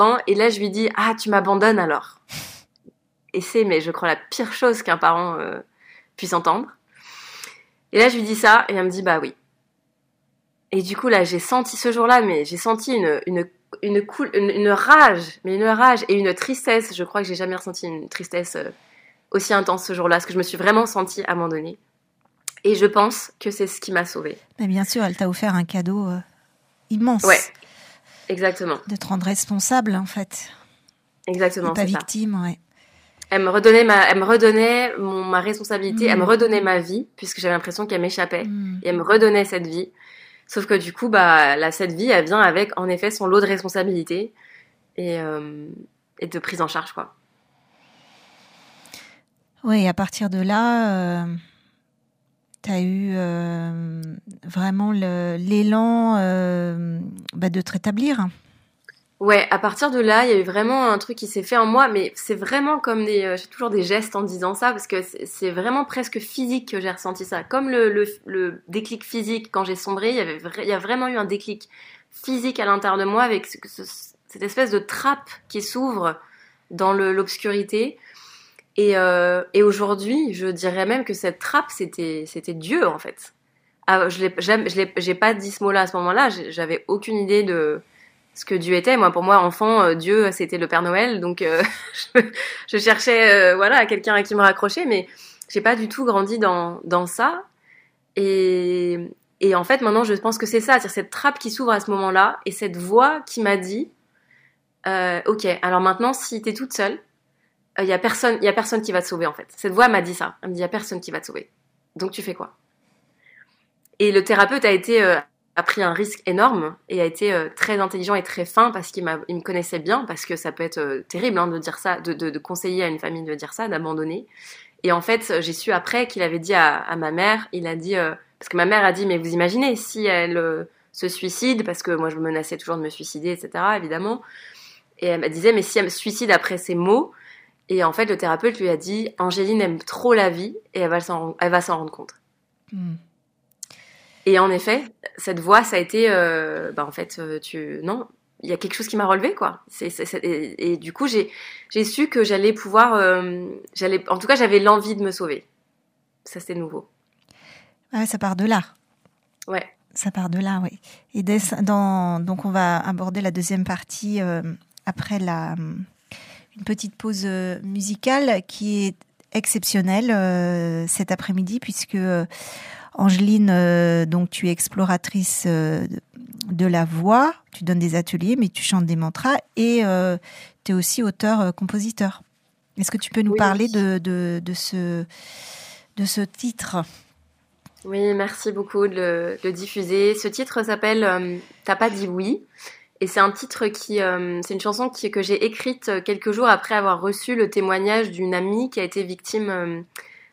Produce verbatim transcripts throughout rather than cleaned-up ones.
et là je lui dis « Ah, tu m'abandonnes alors ?» Et c'est, mais je crois, la pire chose qu'un parent euh, puisse entendre. Et là je lui dis ça, et elle me dit « Bah oui ». Et du coup là j'ai senti ce jour-là, mais j'ai senti une, une, une, cool, une, une rage, mais une rage et une tristesse. Je crois que j'ai jamais ressenti une tristesse euh, aussi intense ce jour-là, parce que je me suis vraiment sentie abandonnée. Et je pense que c'est ce qui m'a sauvée. Mais bien sûr, elle t'a offert un cadeau euh, immense. Ouais, exactement. De te rendre responsable, en fait. Exactement, et pas c'est victime, ça. Ouais. Elle me redonnait ma, elle me redonnait mon, ma responsabilité, Mmh. elle me redonnait ma vie, puisque j'avais l'impression qu'elle m'échappait. Mmh. Et elle me redonnait cette vie. Sauf que du coup, bah, là, cette vie, elle vient avec, en effet, son lot de responsabilités et, euh, et de prise en charge, quoi. Oui, à partir de là... Euh... Tu as eu euh, vraiment le, l'élan euh, bah de te rétablir. Ouais, à partir de là, il y a eu vraiment un truc qui s'est fait en moi, mais c'est vraiment comme des... Euh, j'ai toujours des gestes en disant ça, parce que c'est, c'est vraiment presque physique que j'ai ressenti ça. Comme le, le, le déclic physique quand j'ai sombré, il y, avait vra- il y a vraiment eu un déclic physique à l'intérieur de moi, avec ce, ce, cette espèce de trappe qui s'ouvre dans le, l'obscurité. Et, euh, et aujourd'hui, je dirais même que cette trappe, c'était, c'était Dieu, en fait. Ah, je l'ai, jamais, je l'ai, j'ai pas dit ce mot-là à ce moment-là. J'avais aucune idée de ce que Dieu était. Moi, pour moi, enfant, euh, Dieu, c'était le Père Noël. Donc, euh, je, je cherchais, euh, voilà, quelqu'un à qui me raccrocher. Mais j'ai pas du tout grandi dans, dans ça. Et, et en fait, maintenant, je pense que c'est ça. C'est-à-dire cette trappe qui s'ouvre à ce moment-là. Et cette voix qui m'a dit, euh, OK, alors maintenant, si t'es toute seule, il euh, y a personne, il y a personne qui va te sauver en fait. Cette voix m'a dit ça. Elle me dit il y a personne qui va te sauver. Donc tu fais quoi? Et le thérapeute a été euh, a pris un risque énorme et a été euh, très intelligent et très fin parce qu'il m'a il me connaissait bien, parce que ça peut être euh, terrible hein, de dire ça, de, de de conseiller à une famille de dire ça, d'abandonner. Et en fait, j'ai su après qu'il avait dit à, à ma mère, il a dit euh, parce que ma mère a dit mais vous imaginez si elle euh, se suicide, parce que moi je me menaçais toujours de me suicider, et cetera évidemment. Et elle me disait mais si elle me suicide après ces mots. Et en fait, le thérapeute lui a dit « Angéline aime trop la vie et elle va s'en, elle va s'en rendre compte. Mm. » Et en effet, cette voix, ça a été... Euh, bah en fait, tu... Non, il y a quelque chose qui m'a relevée, quoi. C'est, c'est, c'est, et, et du coup, j'ai, j'ai su que j'allais pouvoir... Euh, j'allais, en tout cas, j'avais l'envie de me sauver. Ça, c'était nouveau. Ouais, ça part de là. Ouais. Ça part de là, oui. Et des, dans, donc, on va aborder la deuxième partie euh, après la... Une petite pause musicale qui est exceptionnelle euh, cet après-midi, puisque euh, Angéline, euh, donc tu es exploratrice euh, de la voix, tu donnes des ateliers, mais tu chantes des mantras et euh, tu es aussi auteur-compositeur. Est-ce que tu peux nous oui. parler de, de, de, ce, de ce titre ? Oui, merci beaucoup de le, de le diffuser. Ce titre s'appelle euh, « T'as pas dit oui ». Et c'est un titre qui, euh, c'est une chanson qui, que j'ai écrite quelques jours après avoir reçu le témoignage d'une amie qui a été victime euh,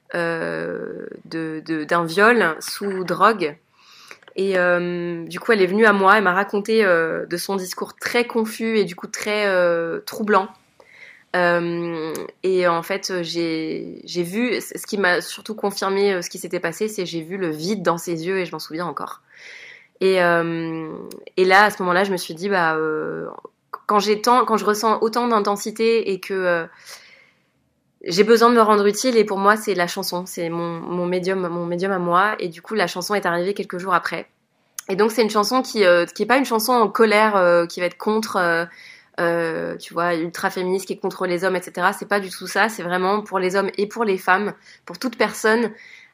euh, de, de, d'un viol sous drogue. Et euh, du coup, elle est venue à moi, elle m'a raconté euh, de son discours très confus et du coup très euh, troublant. Euh, et en fait, j'ai, j'ai vu, ce qui m'a surtout confirmé ce qui s'était passé, c'est j'ai vu le vide dans ses yeux et je m'en souviens encore. Et, euh, et là, à ce moment-là, je me suis dit, bah, euh, quand j'ai tant, quand je ressens autant d'intensité et que euh, j'ai besoin de me rendre utile, et pour moi, c'est la chanson, c'est mon, mon médium, mon médium à moi. Et du coup, la chanson est arrivée quelques jours après. Et donc, c'est une chanson qui, euh, qui est pas une chanson en colère, euh, qui va être contre, euh, euh, tu vois, ultra féministe, qui est contre les hommes, et cetera. C'est pas du tout ça. C'est vraiment pour les hommes et pour les femmes, pour toute personne.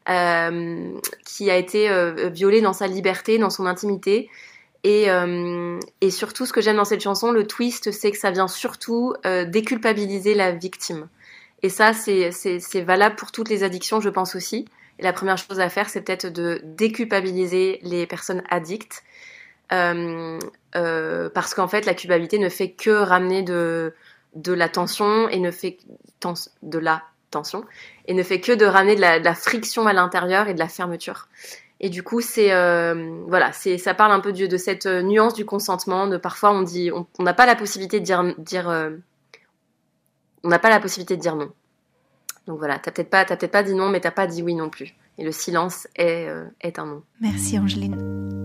Euh, qui a été euh, violée dans sa liberté, dans son intimité. Et, euh, et surtout, ce que j'aime dans cette chanson, le twist, c'est que ça vient surtout euh, déculpabiliser la victime. Et ça, c'est, c'est, c'est valable pour toutes les addictions, je pense aussi. Et la première chose à faire, c'est peut-être de déculpabiliser les personnes addictes. Euh, euh, parce qu'en fait, la culpabilité ne fait que ramener de, de la tension et ne fait tens, de la tension et ne fait que de ramener de la, de la friction à l'intérieur et de la fermeture. Et du coup, c'est euh, voilà, c'est ça parle un peu de, de cette nuance du consentement. De parfois, on dit, on n'a pas la possibilité de dire, dire euh, on n'a pas la possibilité de dire non. Donc voilà, t'as peut-être pas, t'as peut-être pas dit non, mais t'as pas dit oui non plus. Et le silence est euh, est un non. Merci Angéline.